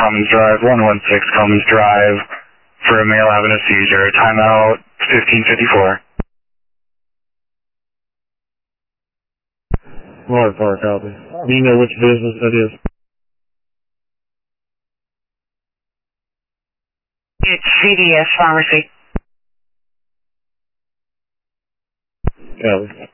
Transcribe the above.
Commons Drive, 116 Commons Drive, for a male having a seizure. Timeout 1554. Water Park, copy. Do you know which business that is? It's CVS Pharmacy. Copy.